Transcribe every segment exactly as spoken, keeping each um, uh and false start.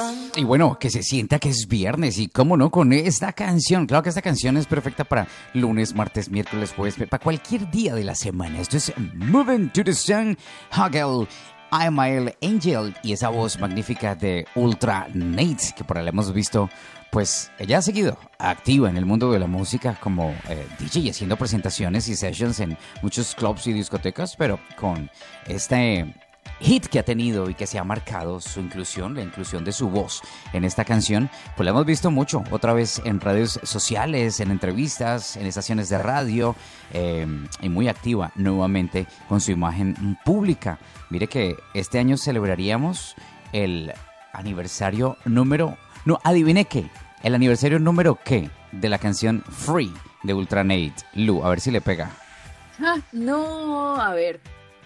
Y bueno, que se sienta que es viernes y cómo no con esta canción. Claro que esta canción es perfecta para lunes, martes, miércoles, jueves, para cualquier día de la semana. Esto es Moving to the Sun, Huggle, I'm My Angel y esa voz magnífica de Ultra Nate, que por ahí la hemos visto, pues ella ha seguido activa en el mundo de la música como eh, D J, haciendo presentaciones y sessions en muchos clubs y discotecas, pero con este hit que ha tenido y que se ha marcado su inclusión, la inclusión de su voz en esta canción, pues la hemos visto mucho, otra vez en redes sociales, en entrevistas, en estaciones de radio, eh, y muy activa nuevamente con su imagen pública. Mire que este año celebraríamos el aniversario número, no, adivine qué, el aniversario número qué de la canción Free de Ultra Nate. Lu, a ver si le pega. Ah, no, a ver.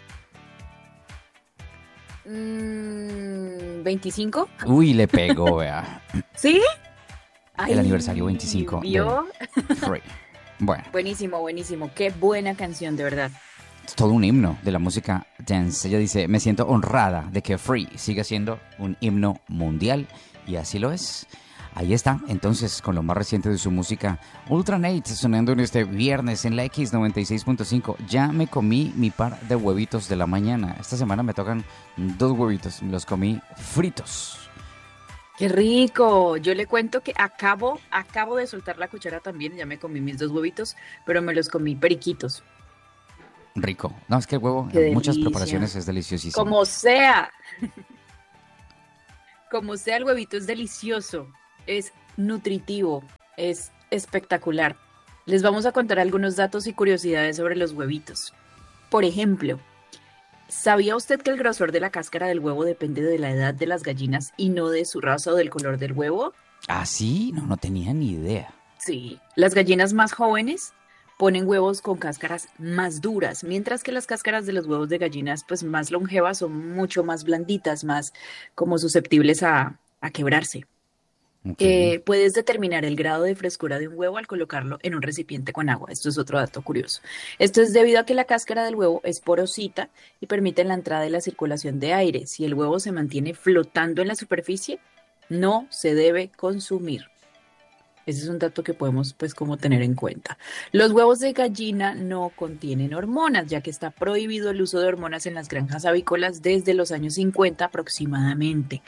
Mm, ¿veinticinco? Uy, le pegó, vea. ¿Sí? El Ay, aniversario veinticinco ¿vio? de Free. Bueno, Buenísimo, buenísimo. Qué buena canción, de verdad. es todo un himno de la música dance. Ella dice, me siento honrada de que Free siga siendo un himno mundial y así lo es. Ahí está, entonces, con lo más reciente de su música, Ultra Nate, sonando en este viernes en la X noventa y seis punto cinco. Ya me comí mi par de huevitos de la mañana. Esta semana me tocan dos huevitos, los comí fritos. Qué rico. Yo le cuento que acabo, acabo de soltar la cuchara también. Ya me comí mis dos huevitos, pero me los comí periquitos. Rico. No, es que el huevo Qué en muchas delicia. preparaciones es deliciosísimo. Como sea, como sea, el huevito es delicioso, es nutritivo, es espectacular. Les vamos a contar algunos datos y curiosidades sobre los huevitos. Por ejemplo, ¿sabía usted que el grosor de la cáscara del huevo depende de la edad de las gallinas y no de su raza o del color del huevo? ¿Ah, sí? No, no tenía ni idea. Sí, las gallinas más jóvenes ponen huevos con cáscaras más duras, mientras que las cáscaras de los huevos de gallinas pues más longevas son mucho más blanditas, más como susceptibles a, a quebrarse. Ok. Eh, puedes determinar el grado de frescura de un huevo al colocarlo en un recipiente con agua. Esto es otro dato curioso. Esto es debido a que la cáscara del huevo es porosita y permite la entrada y la circulación de aire. Si el huevo se mantiene flotando en la superficie, no se debe consumir. Ese es un dato que podemos, pues, como tener en cuenta. Los huevos de gallina no contienen hormonas, ya que está prohibido el uso de hormonas en las granjas avícolas desde los años cincuenta aproximadamente.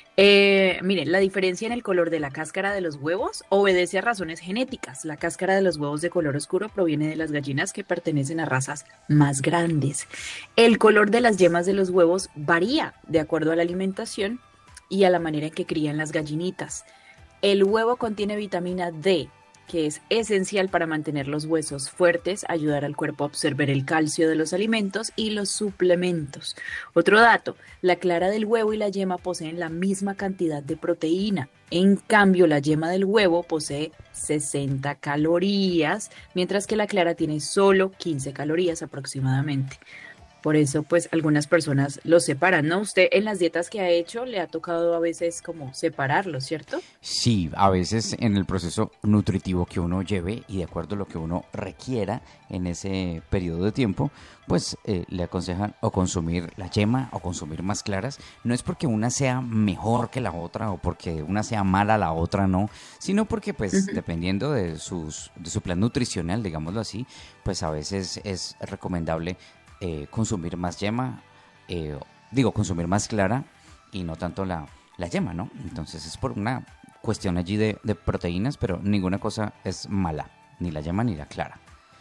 Eh, miren, la diferencia en el color de la cáscara de los huevos obedece a razones genéticas. La cáscara de los huevos de color oscuro proviene de las gallinas que pertenecen a razas más grandes. El color de las yemas de los huevos varía de acuerdo a la alimentación y a la manera en que crían las gallinitas. El huevo contiene vitamina D, que es esencial para mantener los huesos fuertes, ayudar al cuerpo a absorber el calcio de los alimentos y los suplementos. Otro dato, la clara del huevo y la yema poseen la misma cantidad de proteína. En cambio, la yema del huevo posee sesenta calorías, mientras que la clara tiene solo quince calorías aproximadamente. Por eso, pues, algunas personas los separan, ¿no? Usted en las dietas que ha hecho le ha tocado a veces como separarlos, ¿cierto? Sí, a veces en el proceso nutritivo que uno lleve y de acuerdo a lo que uno requiera en ese periodo de tiempo, pues eh, le aconsejan o consumir la yema o consumir más claras. No es porque una sea mejor que la otra o porque una sea mala la otra no, sino porque pues Ujú. dependiendo de sus de su plan nutricional, digámoslo así, pues a veces es recomendable eh, consumir más yema, eh, digo consumir más clara y no tanto la, la yema, ¿no? Entonces es por una cuestión allí de, de proteínas, pero ninguna cosa es mala, ni la yema ni la clara.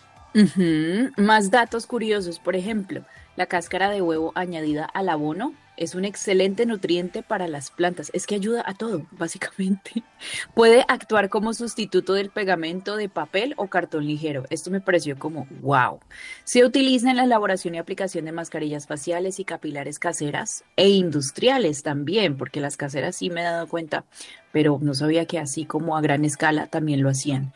Ujú. Más datos curiosos, por ejemplo, la cáscara de huevo añadida al abono es un excelente nutriente para las plantas. Es que ayuda a todo, básicamente. Puede actuar como sustituto del pegamento de papel o cartón ligero. Esto me pareció como wow. Se utiliza en la elaboración y aplicación de mascarillas faciales y capilares caseras e industriales también, porque las caseras sí me he dado cuenta, pero no sabía que así como a gran escala también lo hacían.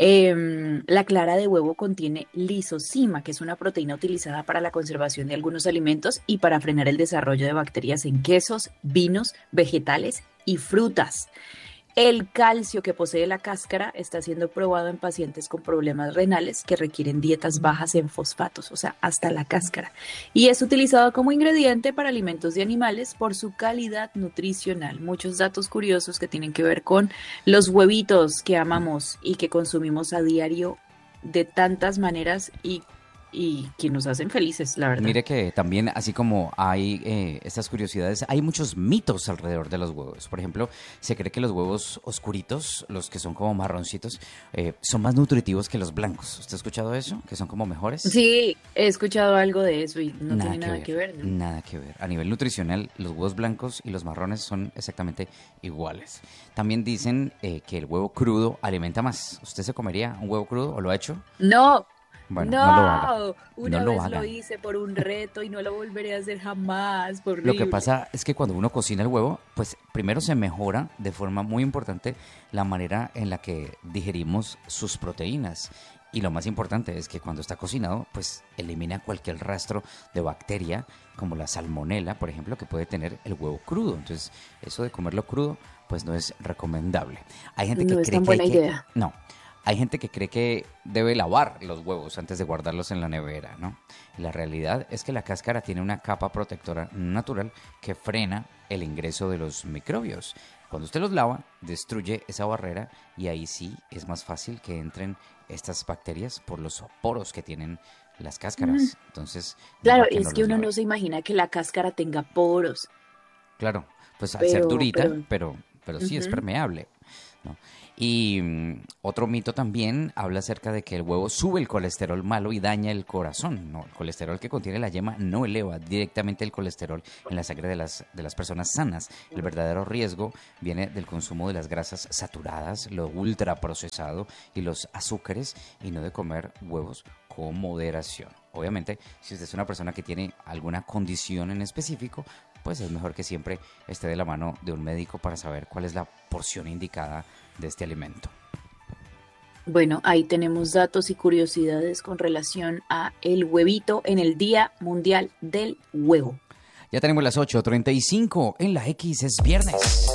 Em, la clara de huevo contiene lisozima, que es una proteína utilizada para la conservación de algunos alimentos y para frenar el desarrollo de bacterias en quesos, vinos, vegetales y frutas. El calcio que posee la cáscara está siendo probado en pacientes con problemas renales que requieren dietas bajas en fosfatos, o sea, hasta la cáscara. Y es utilizado como ingrediente para alimentos de animales por su calidad nutricional. Muchos datos curiosos que tienen que ver con los huevitos que amamos y que consumimos a diario de tantas maneras y, y que nos hacen felices, la verdad. Mire que también, así como hay eh, estas curiosidades, hay muchos mitos alrededor de los huevos. Por ejemplo, se cree que los huevos oscuritos, los que son como marroncitos, eh, son más nutritivos que los blancos. ¿Usted ha escuchado eso? ¿Que son como mejores? Sí, he escuchado algo de eso y no Nada tiene que nada ver, que ver, ¿no? nada que ver. A nivel nutricional, los huevos blancos y los marrones son exactamente iguales. También dicen eh, que el huevo crudo alimenta más. ¿Usted se comería un huevo crudo o lo ha hecho? No, Bueno, no lo haga. no, No una lo vez haga. lo hice por un reto y no lo volveré a hacer jamás, fue Lo que horrible. pasa es que cuando uno cocina el huevo, pues primero se mejora de forma muy importante la manera en la que digerimos sus proteínas. Y lo más importante es que cuando está cocinado, pues elimina cualquier rastro de bacteria, como la salmonela, por ejemplo, que puede tener el huevo crudo. Entonces, eso de comerlo crudo, pues no es recomendable. Hay gente que No es cree tan que hay buena que... idea. No. Hay gente que cree que debe lavar los huevos antes de guardarlos en la nevera, ¿no? Y la realidad es que la cáscara tiene una capa protectora natural que frena el ingreso de los microbios. Cuando usted los lava, destruye esa barrera y ahí sí es más fácil que entren estas bacterias por los poros que tienen las cáscaras. Entonces, Claro, mejor que no es que los uno lave. no se imagina que la cáscara tenga poros, Claro, pues al ser pero, durita, pero, pero, pero sí es ujú. permeable, ¿no? Y mm, otro mito también habla acerca de que el huevo sube el colesterol malo y daña el corazón. No, el colesterol que contiene la yema no eleva directamente el colesterol en la sangre de las, de las personas sanas. El verdadero riesgo viene del consumo de las grasas saturadas, lo ultraprocesado y los azúcares, y no de comer huevos con moderación. Obviamente, si usted es una persona que tiene alguna condición en específico, pues es mejor que siempre esté de la mano de un médico para saber cuál es la porción indicada de este alimento. Bueno, ahí tenemos datos y curiosidades con relación a el huevito en el Día Mundial del Huevo. Ya tenemos las ocho treinta y cinco, en la X es viernes.